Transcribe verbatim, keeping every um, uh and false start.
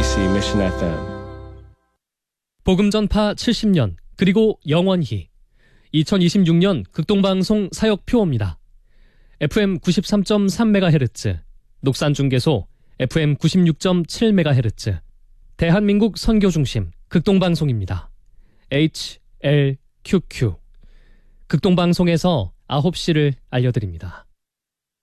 케이비씨 Mission 에프엠. 복음 전파 칠십 년 그리고 영원히 이천이십육 년 극동방송 사역표어입니다. 에프엠 구십삼 점 삼 메가헤르츠, 녹산중계소 에프엠 구십육 점 칠 메가헤르츠, 대한민국 선교중심 극동방송입니다. 에이치엘큐큐 극동방송에서 아홉 시를 알려드립니다.